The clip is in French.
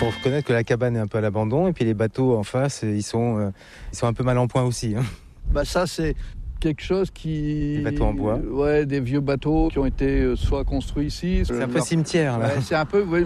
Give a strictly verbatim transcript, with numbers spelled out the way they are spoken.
faut reconnaître que la cabane est un peu à l'abandon et puis les bateaux en face, ils sont, euh, ils sont un peu mal en point aussi. Hein. Bah ça, c'est quelque chose qui... Des bateaux en bois. Ouais, des vieux bateaux qui ont été soit construits ici... C'est un peu leur... cimetière, là. Ouais, c'est un peu... Oui,